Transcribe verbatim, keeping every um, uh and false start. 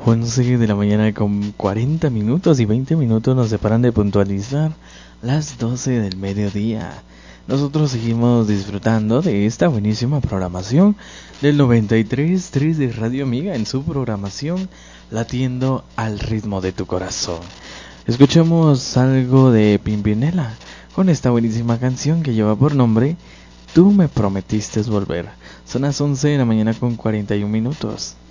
once de la mañana con cuarenta minutos y veinte minutos nos separan de puntualizar las doce del mediodía. Nosotros seguimos disfrutando de esta buenísima programación del noventa y tres punto tres de Radio Amiga en su programación Latiendo al ritmo de tu corazón. Escuchemos algo de Pimpinela con esta buenísima canción que lleva por nombre Tú me prometiste volver. Son las once de la mañana con cuarenta y un minutos.